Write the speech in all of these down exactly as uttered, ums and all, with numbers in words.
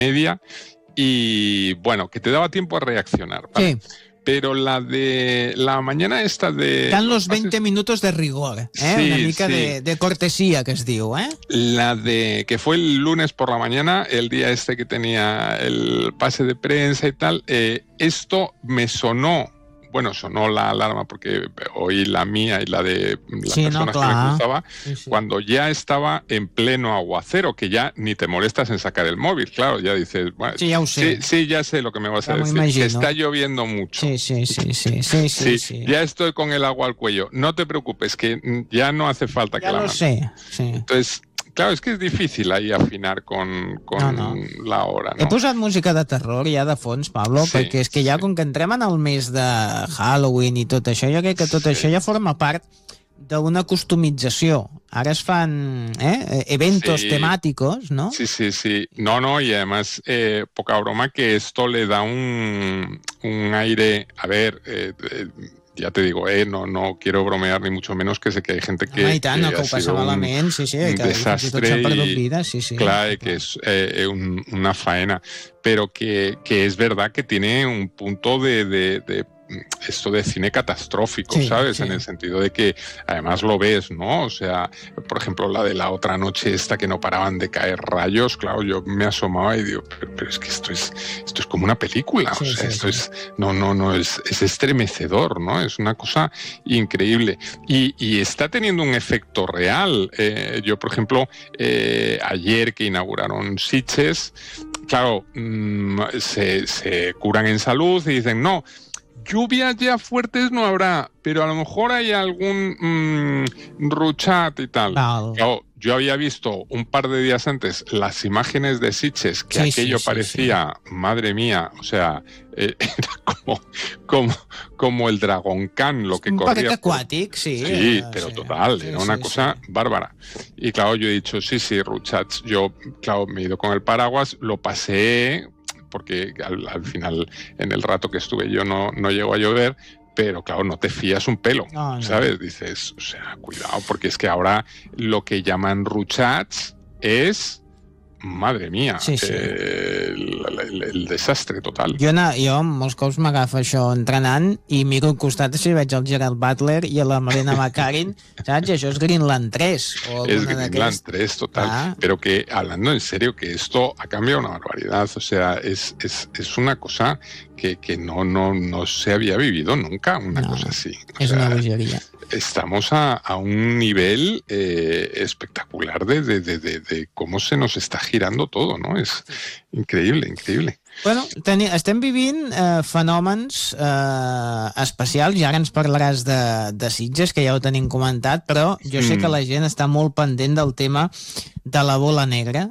media y, bueno, que te daba tiempo a reaccionar, ¿vale? Sí. Pero la de la mañana esta de... Dan los veinte minutos de rigor, ¿eh? Sí, Una mica sí. de, de cortesía, que es diu, ¿eh? La de que fue el lunes por la mañana, el día este que tenía el pase de prensa y tal, eh, esto me sonó, bueno, sonó la alarma porque oí la mía y la de las Sí, personas no, que me clar. cruzaba, Sí, sí. cuando ya estaba en pleno aguacero, que ya ni te molestas en sacar el móvil, claro, ya dices, bueno, Sí, ya ho sé. sí, sí, ya sé lo que me vas Ya a m'ho decir, que imagino. está lloviendo mucho. Sí, sí, sí, sí, sí, sí, Sí, sí. ya estoy con el agua al cuello. No te preocupes, que ya no hace falta que Ya la lo mandes. sé, sí. Entonces, claro, es que es difícil ahí afinar con, con No, no. la hora, He ¿no? posat música de terror ja de fons, Pablo, Sí, perquè és que ja sí. com que entrem en el mes de Halloween i tot això, jo crec que tot Sí. això ja forma part d'una customització. Ara es fan eh, eventos Sí. temàticos, ¿no? Sí, sí, sí. No, no, y además, eh, poca broma que esto le da un, un aire, a ver, eh, eh, ya te digo, eh, no, no quiero bromear ni mucho menos, que sé que hay gente que, Home, i tant, que no, que ha ho sido passa un, malament, sí, sí, un que fins i tot s'han desastre perdut y, vides, sí, sí. claro, que es eh, un- una faena, pero que, que es verdad que tiene un punto de, de, de esto de cine catastrófico, Sí, ¿sabes? sí. En el sentido de que además lo ves, ¿no? O sea, por ejemplo, la de la otra noche esta que no paraban de caer rayos, claro, yo me asomaba y digo, pero, pero es que esto es, esto es como una película, Sí, o sea, sí, esto sí. es, no, no, no, es, es estremecedor, ¿no? Es una cosa increíble. Y, y está teniendo un efecto real. Eh, yo, por ejemplo, eh, ayer que inauguraron Sitges, claro, mmm, se, se curan en salud y dicen, no, lluvias ya fuertes no habrá, pero a lo mejor hay algún mmm, ruchat y tal. Val. Claro, yo había visto un par de días antes las imágenes de Sitges, que Sí, sí, aquello sí, parecía, madre mía, o sea, eh, era como, como, como el Dragon Khan lo que Un corría. parc por- aquàtic, sí. Sí, eh, pero sí. total, Sí, era sí, una sí. cosa bárbara. Y claro, yo he dicho, sí, sí, Ruchats, yo, claro, me he ido con el paraguas, lo pasé, porque al, al final, en el rato que estuve yo, no, no llegó a llover, pero claro, no te fías un pelo, No, no. ¿sabes? Dices, o sea, cuidado, porque es que ahora lo que llaman Ruchats es, madre mía, Sí, sí. eh, el, el, el desastre total. Jo, na, jo molts cops m'agafa això entrenant i miro al costat si veig el Gerald Butler i a la Marina McCarran, saps? I això és Greenland tres o Es alguna Greenland d'aquestes. tres total, Ah. pero que hablando en serio, que esto ha cambiado una barbaridad, o sea, es, es, es una cosa que, que no, no, no se había vivido nunca, una No, cosa así. O És sea, una bogeria. estamos a, a un nivel eh, espectacular de, de, de, de, de cómo se nos está girando todo, ¿no? Es increíble, increíble. Bueno, teni, estem vivint eh, fenòmens eh, especials, i ara ens parlaràs de, de Sitges, que ja ho tenim comentat, però jo sé Mm. que la gent està molt pendent del tema de la bola negra,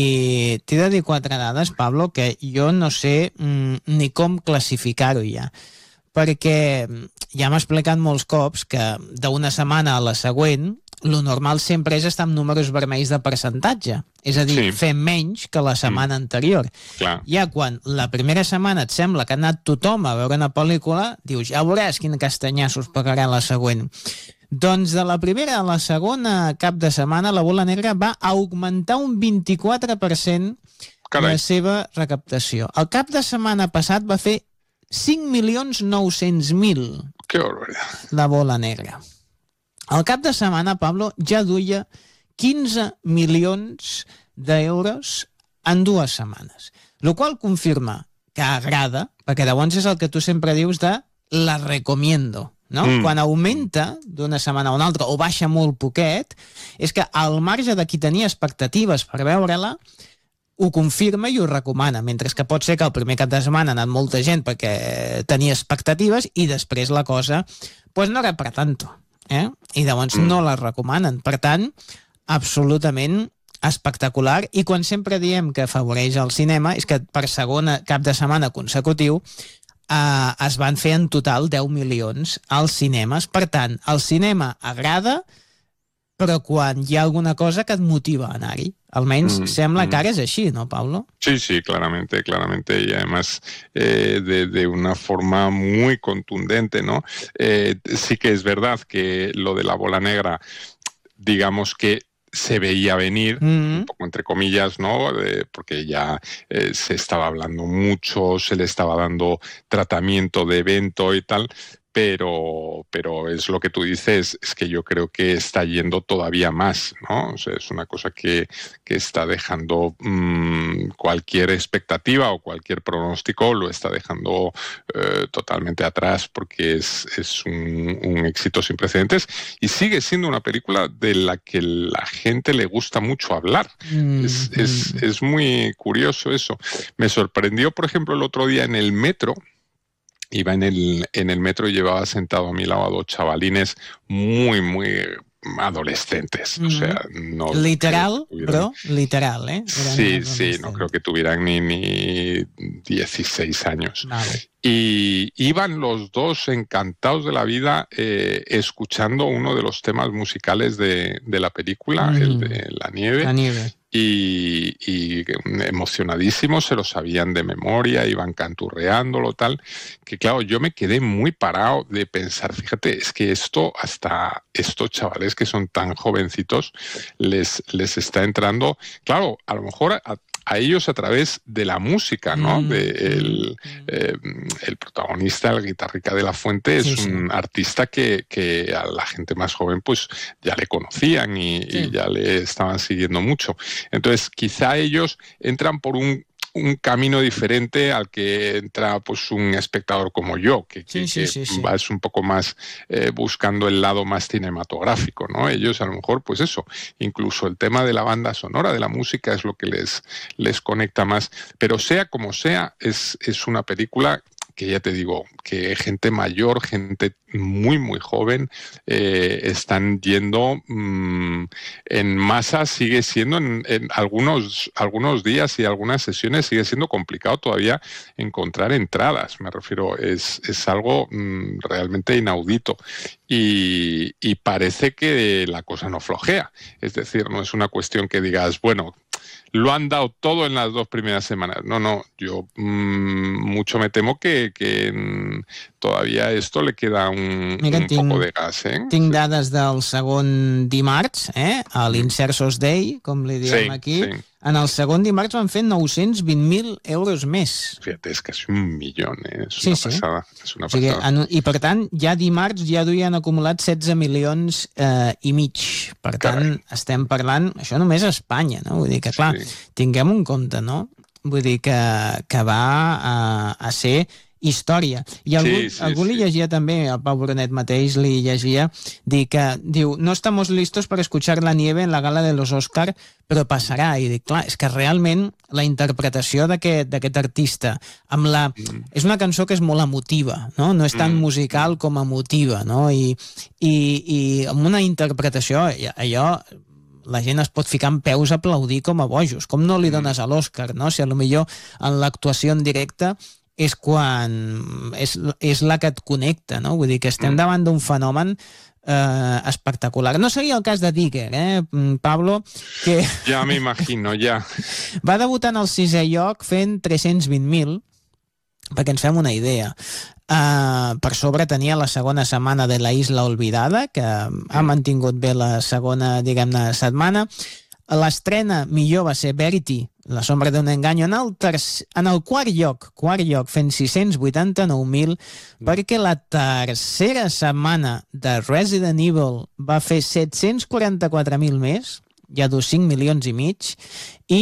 i t'he de dir quatre dades, Pablo, que jo no sé mm, ni com classificar-ho ja, perquè ja m'ha explicat molts cops que d'una setmana a la següent lo normal sempre és estar amb números vermells de percentatge, és a dir, Sí. fer menys que la setmana anterior. Clar. Ja quan la primera setmana et sembla que ha anat tothom a veure una pel·lícula, dius, ja veuràs quin castanyassos pagarà la següent. Doncs de la primera a la segona cap de setmana la bola negra va augmentar un vint-i-quatre per cent Carai. la seva recaptació. El cap de setmana passat va fer cinc milions nou-cents mil Qué barbaridad. la bola negra. El cap de setmana, Pablo, ja duia quinze milions d'euros en dues setmanes. El qual confirma que agrada, perquè llavors és el que tu sempre dius de la recomiendo, no? Mm. Quan augmenta d'una setmana a una altra o baixa molt poquet, és que al marge de qui tenia expectatives per veure-la, ho confirma i ho recomana, mentre que pot ser que el primer cap de setmana ha anat molta gent perquè tenia expectatives i després la cosa pues no era per tanto, eh? I llavors Mm. no la recomanen. Per tant, absolutament espectacular, i quan sempre diem que afavoreix el cinema és que per segona cap de setmana consecutiu eh, es van fer en total deu milions als cinemes. Per tant, el cinema agrada, però quan hi ha alguna cosa que et motiva a anar-hi. Almenys Mm, sembla mm. que ara és així, no, Pablo? Sí, sí, claramente, claramente, y además eh, de, de una forma muy contundente, ¿no? Eh, sí que es verdad que lo de la bola negra, digamos que se veía venir, Mm-hmm. un poco entre comillas, ¿no? De, porque ya eh, se estaba hablando mucho, se le estaba dando tratamiento de evento y tal, pero, pero es lo que tú dices, es que yo creo que está yendo todavía más, ¿no? O sea, es una cosa que, que está dejando mmm, cualquier expectativa o cualquier pronóstico, lo está dejando eh, totalmente atrás, porque es, es un, un éxito sin precedentes y sigue siendo una película de la que la gente le gusta mucho hablar. Mm-hmm. Es, es, es muy curioso eso. Me sorprendió, por ejemplo, el otro día en el metro. Iba en el, en el metro y llevaba sentado a mi lado a dos chavalines muy, muy adolescentes. Mm-hmm. O sea, no literal, bro, literal, ¿eh? Eran sí, sí, no creo que tuvieran ni, ni dieciséis años. Vale. Y iban los dos encantados de la vida eh, escuchando uno de los temas musicales de, de la película, mm. el de La Nieve. La Nieve. Y, y emocionadísimos, se lo sabían de memoria, iban canturreándolo, tal, que claro, yo me quedé muy parado de pensar, fíjate, es que esto, hasta estos chavales que son tan jovencitos, les, les está entrando, claro, a lo mejor a, a ellos a través de la música, ¿no? Mm, de el, mm. eh, el protagonista, el Guitarrica de la Fuente, es sí, un sí. artista que, que a la gente más joven pues ya le conocían y, sí. y ya le estaban siguiendo mucho. Entonces, quizá ellos entran por un, un camino diferente al que entra pues un espectador como yo, que, que, sí, sí, que sí, sí. va es un poco más eh, buscando el lado más cinematográfico, ¿no? Ellos a lo mejor, pues eso, incluso el tema de la banda sonora, de la música, es lo que les, les conecta más. Pero sea como sea, es, es una película que ya te digo, que gente mayor, gente muy, muy joven, eh, están yendo mmm, en masa. Sigue siendo en, en algunos, algunos días y algunas sesiones, sigue siendo complicado todavía encontrar entradas. Me refiero, es, es algo mmm, realmente inaudito. Y, y parece que la cosa no flojea. Es decir, no es una cuestión que digas, bueno, lo han dado todo en las dos primeras semanas. No, no, yo mmm, mucho me temo que, que mmm, todavía esto le queda un, Mira, un tinc, poco de gas. Eh? Tinc sí. dades del segon dimarts, eh? a l'Insersos Day, com li diem sí, aquí. Sí. En el segon dimarts van fer nou-cents vint mil euros més. Fíjate, és quasi un milió, eh? És sí, una sí. passada. És una o sigui, passada. en, I per tant, ja dimarts ja duien acumulat setze milions eh, i mig. Per tant, Carai. estem parlant, això només a Espanya, no? Vull dir que, clar, sí. tinguem un compte, no? Vull dir que, que va a, a ser història. I algú, sí, sí, algú li sí. llegia també, el Pau Brunet mateix li llegia, dir que, diu, no estamos listos para escuchar La Nieve en la gala de los Oscar, però passarà. I dic, clar, és que realment la interpretació d'aquest artista amb la... Mm. És una cançó que és molt emotiva, no? No és tan mm. musical com emotiva, no? I, i, i amb una interpretació, allò... la gent es pot ficar en peus a aplaudir com a bojos. Com no li dones a l'Oscar, no? Si a lo millor en l'actuació en directe és quan és, és la que et connecta, no? Vull dir que estem davant d'un fenomen eh, espectacular. No seria el cas de Digger, eh, Pablo? Que ja m'imagino, ja. Va debutar en el sisè lloc fent tres-cents vint mil, perquè ens fem una idea. Uh, per sobre tenia la segona setmana de La Isla Olvidada, que ha mantingut bé la segona, diguem-ne, setmana. L'estrena millor va ser Verity, La sombra d'un enganyo, en el, terç... en el quart lloc, quart lloc fent sis-cents vuitanta-nou mil, mm. perquè la tercera setmana de Resident Evil va fer set-cents quaranta-quatre mil més, ja dos cinc milions i mig, i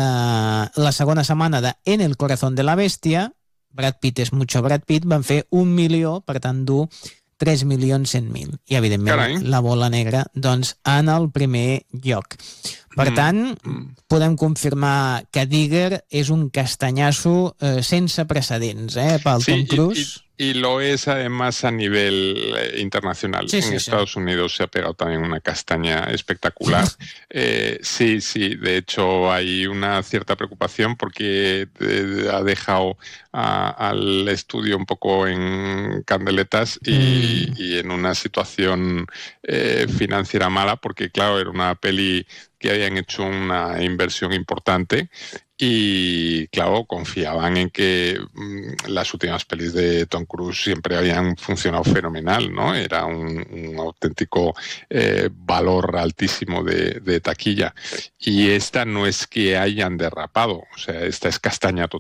eh, la segona setmana de En el corazón de la bestia, Brad Pitt és mucho Brad Pitt, van fer un milió, per tant dur tres milions cent mil. I, evidentment, Carai. La bola negra, doncs, en el primer lloc. Per mm. tant, mm. podem confirmar que Digger és un castanyasso eh, sense precedents, eh, pel sí, Tom Cruise. I, i... Y lo es además a nivel internacional. Sí, en sí, Estados sí. Unidos se ha pegado también una castaña espectacular. eh, sí, sí, de hecho hay una cierta preocupación porque ha dejado a, al estudio un poco en candeletas y, mm. y en una situación eh, financiera mala, porque claro, era una peli que habían hecho una inversión importante y claro, confiaban en que mmm, las últimas pelis de Tom Cruise siempre habían funcionado fenomenal, ¿no? Era un, un auténtico eh, valor altísimo de, de taquilla. Y esta no es que hayan derrapado, o sea, esta es castaña total.